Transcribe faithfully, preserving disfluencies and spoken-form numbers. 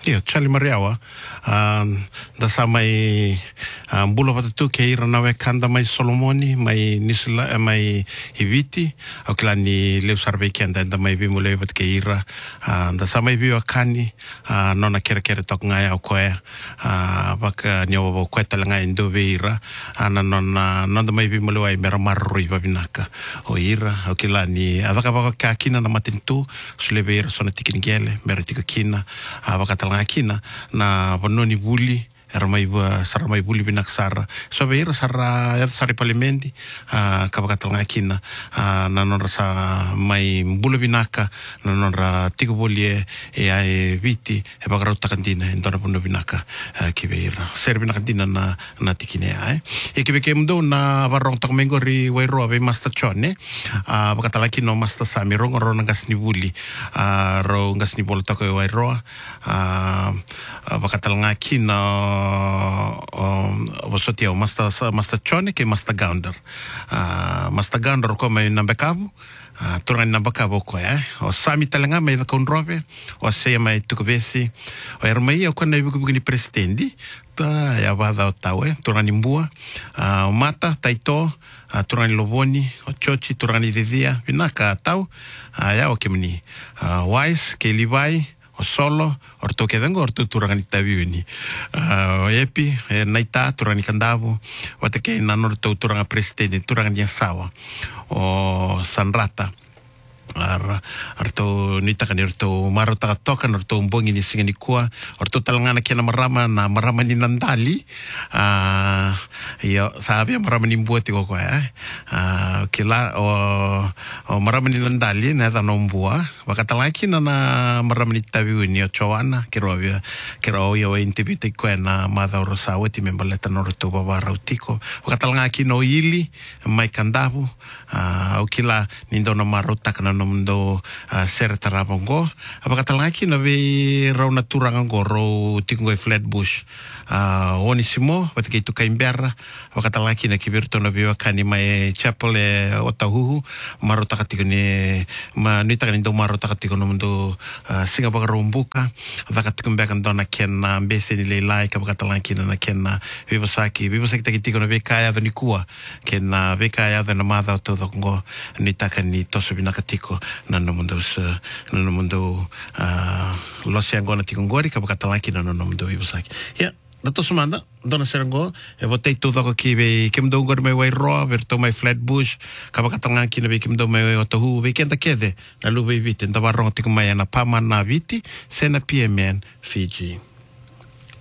Ia, Charlie Mariawa, uh, da sa mai uh, bula patatu ke ira nawe kanda mai Solomoni, mai Nisla, uh, mai Hiviti, au kila ni leu sarve kenda da mai bimu leu pat ke ira, uh, da sa mai biwa kani, uh, nona kere kere tok ngai au koe, uh, baka nyawa bo koe talanga indo ve ira, uh, na nona, nona mai bimu leu ai mera marroi babinaka o ira, au kila ni, avaka baka ka kina na matintu, sulebe ira sona tikin gele, mera tika kina, uh, baka ngakina na vanoni buli era mai wa sara mai buli binak sara so beira sara ya sara parliamenti a kabakatal ngakina na nora sa mai bulu binaka na nora tigo bolie e ai viti e bagaro takandina ndona buno binaka ki beira ser binaka dina na na tikine ai e ki beke mdo na varong tak mengori wairo ave master chone a bakatal ngakino master sami rongo ronga ngasni buli a ro ngasni bol tak wairo a bakatal ngakina um vosotia o master master chone ke master gounder uh, master gounder ko mai namba kabu uh, turan namba kabu ko eh o sami talanga mai da konrove o se mai tukuvesi o ermai o kana ibu ni presidenti ta ya vada o tawe turan imbua uh, o mata taito uh, turan lovoni o chochi turan idia vinaka tau uh, ya o kemni uh, wise ke livai o solo orto kedango orto turangani taviuni uh, o epi e naita turangani kandavu wate ke nanor to turanga presidente turangani sawa o sanrata ar arto nita kan orto maro ta toka orto mbongi ni singani kua orto talangana kena marama na marama ni nandali ah uh, yo sabe marama ni mbuati ko eh ah uh, kila o o marama ni nandali na da no mbua wakatalaki na marama ni taviu ni chowana kero kero yo intibite ko na mada rosa weti membaleta no orto baba rautiko wakatalaki no ili mai kandavu ah uh, o kila ni ndona maro takana no mundo uh, ser tarabongo abakatalaki na ve rauna turanga goro tingo e Flatbush uh, onisimo batike tu kaimberra abakatalaki na kibirto na ve kani mai chapel e otahuhu maro takatiko ni ma nita kan ndo maro takatiko no mundo uh, singa bagarombuka abakatiko mbekan dona ken na mbese ni leilai abakatalaki na ken na vivosaki vivosaki takitiko na ve kaya do nikua ken na ve kaya do na mada to ngo nita kan ni toso binakatiko nano mundo sa nano mundo uh, losi angona tikongori kabakatalaki nano mundo vivosaki ya dato sumanda dona serango e votei tudo ko ki be kimdo ngor mai wai ro verto mai Flatbush kabakatalaki na be kimdo mai otohu be kenda kede na lu be vite ndabarong tikomai na pama na viti sena P M N Fiji.